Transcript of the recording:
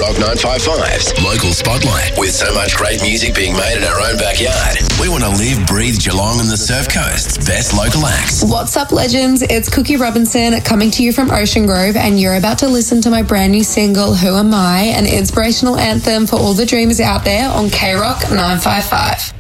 Rock 955's Local Spotlight. With so much great music being made in our own backyard, we want to live, breathe Geelong and the Surf Coast's best local acts. What's up, legends? It's Cookie Robinson coming to you from Ocean Grove, and you're about to listen to my brand new single, Who Am I? An inspirational anthem for all the dreamers out there on K-Rock 955.